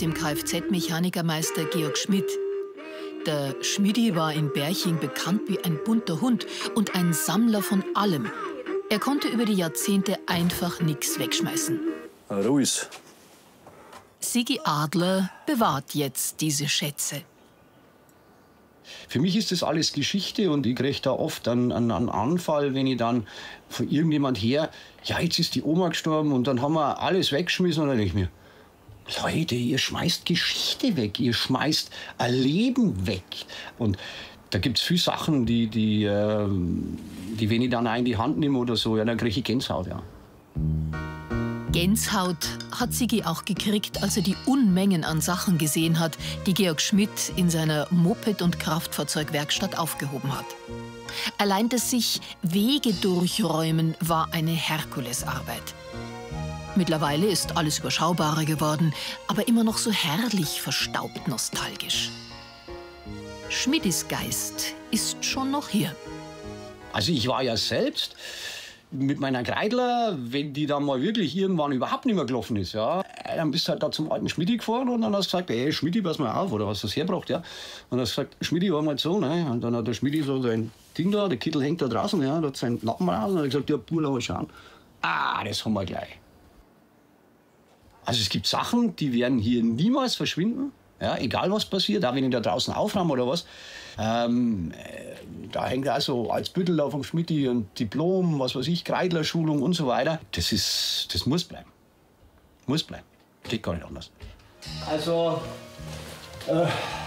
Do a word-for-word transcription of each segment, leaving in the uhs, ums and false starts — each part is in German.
dem Kfz-Mechanikermeister Georg Schmidt. Der Schmidi war in Berching bekannt wie ein bunter Hund und ein Sammler von allem. Er konnte über die Jahrzehnte einfach nichts wegschmeißen. Ruhig. Sigi Adler bewahrt jetzt diese Schätze. Für mich ist das alles Geschichte und ich kriege da oft einen, einen, einen Anfall, wenn ich dann von irgendjemand her, ja, jetzt ist die Oma gestorben und dann haben wir alles weggeschmissen und dann denke ich mir, Leute, ihr schmeißt Geschichte weg, ihr schmeißt ein Leben weg. Und da gibt es viele Sachen, die, die, äh, die, wenn ich dann auch in die Hand nehme oder so, ja, dann kriege ich Gänsehaut, ja. Gänsehaut hat Sigi auch gekriegt, als er die Unmengen an Sachen gesehen hat, die Georg Schmidt in seiner Moped- und Kraftfahrzeugwerkstatt aufgehoben hat. Allein das sich Wege durchräumen war eine Herkulesarbeit. Mittlerweile ist alles überschaubarer geworden, aber immer noch so herrlich verstaubt nostalgisch. Schmidis Geist ist schon noch hier. Also ich war ja selbst mit meiner Kreidler, wenn die dann mal wirklich irgendwann überhaupt nicht mehr gelaufen ist, ja, dann bist du halt da zum alten Schmidi gefahren und dann hast du gesagt, ey, Schmidi, pass mal auf, oder hast du das hergebracht, ja. Und dann hast du gesagt, Schmidi, war mal so, ne, und dann hat der Schmidi so sein Ding da, der Kittel hängt da draußen, ja, da hat seinen Lappen raus und dann hat er gesagt, ja, Burla, mal schauen. Ah, das haben wir gleich. Also es gibt Sachen, die werden hier niemals verschwinden, ja, egal was passiert, auch wenn ich da draußen aufräume oder was. Ähm, äh, da hängt also als Büttel da vom Schmidti und Diplom, was weiß ich, Kreidlerschulung und so weiter. Das ist, das muss bleiben. Muss bleiben. Geht gar nicht anders. Also, äh,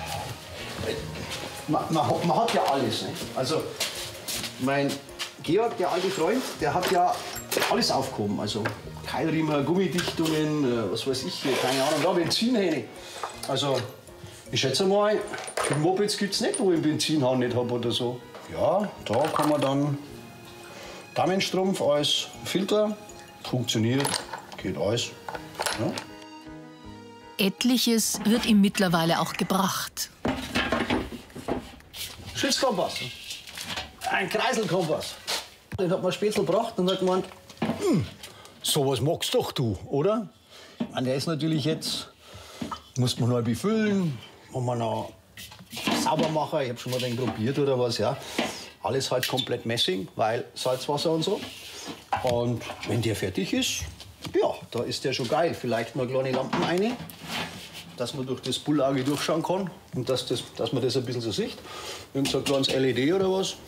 man, man, man hat ja alles. Ne? Also, mein Georg, der alte Freund, der hat ja alles aufgehoben. Also Keilriemen, Gummidichtungen, äh, was weiß ich, keine Ahnung, da Benzinhähne. Also, ich schätze mal, die Mopeds gibt es nicht, wo ich einen Benzinhahn nicht habe oder so. Ja, da kann man dann Damenstrumpf als Filter. Funktioniert, geht alles. Ja. Etliches wird ihm mittlerweile auch gebracht. Schiffskompass. Ein Kreiselkompass. Den hat man später gebracht und hat gemeint, hm, sowas magst doch du, oder? Ich meine, der ist natürlich jetzt, muss man neu befüllen, muss man noch sauber machen. Ich habe schon mal den probiert oder was, ja. Alles halt komplett Messing, weil Salzwasser und so. Und wenn der fertig ist, ja, da ist der schon geil. Vielleicht noch kleine Lampen rein, dass man durch das Bullauge durchschauen kann und dass, das, dass man das ein bisschen so sieht. Irgend so ein kleines L E D oder was.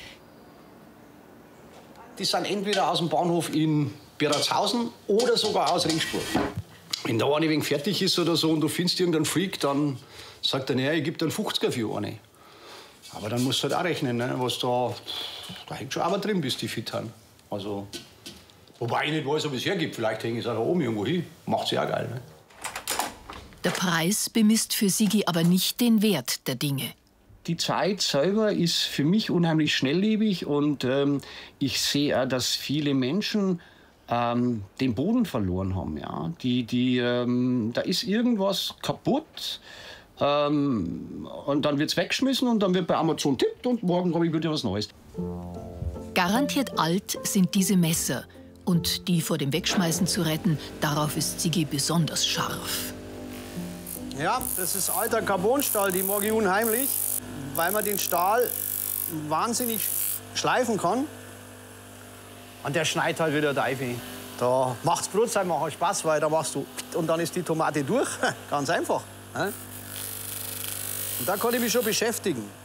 Die sind entweder aus dem Bahnhof in Beratshausen oder sogar aus Ringsburg. Wenn da eine wegen fertig ist oder so und du findest irgendeinen Freak, dann sagt er, naja, ich gebe dir einen fünfziger für eine. Aber dann musst du halt auch rechnen, ne, was da, da hängt schon aber drin, bis die fit haben. Also, wobei ich nicht weiß, ob es hergibt. Vielleicht hänge ich es auch da oben irgendwo hin. Macht sie auch geil. Ne? Der Preis bemisst für Sigi aber nicht den Wert der Dinge. Die Zeit selber ist für mich unheimlich schnelllebig und ähm, ich sehe auch, dass viele Menschen ähm, den Boden verloren haben. Ja? Die, die, ähm, da ist irgendwas kaputt ähm, und dann wird es weggeschmissen und dann wird bei Amazon tippt und morgen habe ich wieder was Neues. Garantiert alt sind diese Messer. Und die vor dem Wegschmeißen zu retten, darauf ist Sigi besonders scharf. Ja, das ist alter Carbonstahl, die mag ich unheimlich, weil man den Stahl wahnsinnig schleifen kann. Und der schneidet halt wieder Teufel. Da macht's Brotzeit machen Spaß, weil da machst du und dann ist die Tomate durch. Ganz einfach. Und da kann ich mich schon beschäftigen.